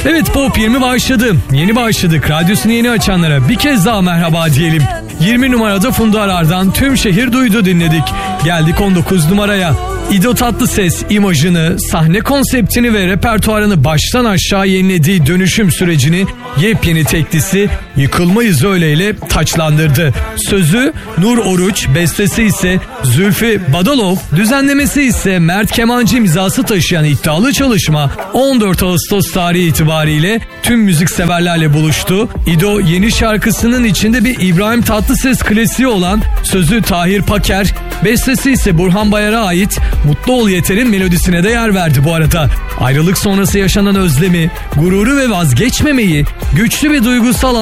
Evet, Pop 20 başladı. Yeni başladık. Radyosunu yeni açanlara bir kez daha merhaba diyelim. 20 numarada Funda Arar'dan Tüm Şehir Duydu dinledik. Geldik 19 numaraya. İdo Tatlıses imajını, sahne konseptini ve repertuarını baştan aşağı yenilediği dönüşüm sürecini yepyeni teklisi Yıkılmayız Öyle'yle taçlandırdı. Sözü Nur Oruç, bestesi ise Zülfü Badalov, düzenlemesi ise Mert Kemancı imzası taşıyan iddialı çalışma 14 Ağustos tarihi itibariyle tüm müzikseverlerle buluştu. İdo yeni şarkısının içinde bir İbrahim Tatlıses klasiği olan sözü Tahir Paker, bestesi ise Burhan Bayar'a ait Mutlu Ol Yeter'in melodisine de yer verdi bu arada. Ayrılık sonrası yaşanan özlemi, gururu ve vazgeçmemeyi güçlü bir duygusal